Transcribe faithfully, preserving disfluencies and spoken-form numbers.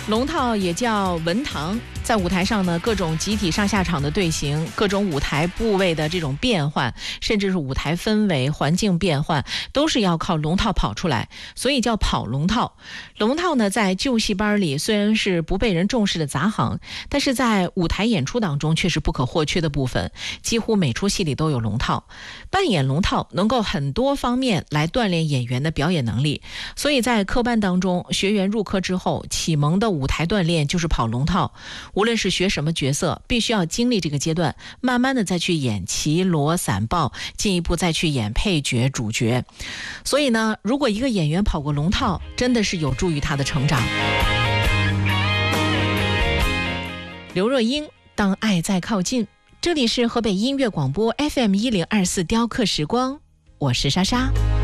龙套也叫文堂，在舞台上呢，各种集体上下场的队形，各种舞台部位的这种变换，甚至是舞台氛围、环境变换，都是要靠龙套跑出来，所以叫跑龙套。龙套呢，在旧戏班里虽然是不被人重视的杂行，但是在舞台演出当中却是不可或缺的部分，几乎每出戏里都有龙套。扮演龙套能够很多方面来锻炼演员的表演能力，所以在科班当中，学员入科之后，启蒙的舞台锻炼就是跑龙套。无论是学什么角色，必须要经历这个阶段，慢慢的再去演旗锣散豹，进一步再去演配角主角。所以呢，如果一个演员跑过龙套，真的是有助于他的成长。刘若英，当爱在靠近。这里是河北音乐广播 F M 一零二四雕刻时光，我是莎莎。